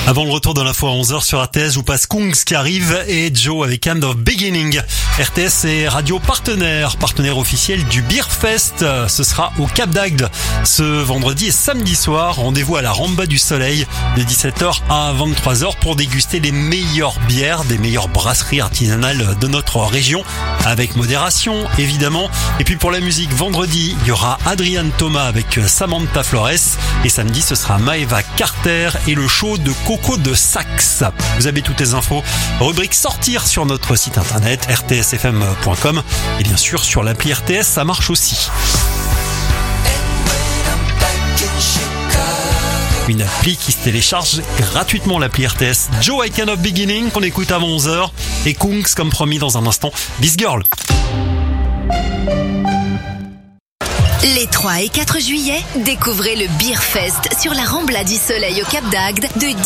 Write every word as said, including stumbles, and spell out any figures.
Avant le retour de l'info à onze heures sur R T S, je vous passe Kungs qui arrive et Joe avec Kind of Beginning. R T S est radio partenaire, partenaire officiel du Beer Fest. Ce sera au Cap d'Agde ce vendredi et samedi soir. Rendez-vous à la Ramba du Soleil de dix-sept heures à vingt-trois heures pour déguster les meilleures bières des meilleures brasseries artisanales de notre région, avec modération évidemment. Et puis pour la musique, vendredi, il y aura Adrian Thomas avec Samantha Flores et samedi ce sera Maeva Carter et le show de Coco de Saxe. Vous avez toutes les infos, rubrique sortir sur notre site internet r t s f m point com et bien sûr sur l'appli R T S, ça marche aussi. Une appli qui se télécharge gratuitement, l'appli R T S. Joe Kind of Beginning qu'on écoute avant onze heures et Kungs comme promis dans un instant, This Girl. Les trois et quatre juillet, découvrez le Beer Fest sur la Rambla du Soleil au Cap d'Agde de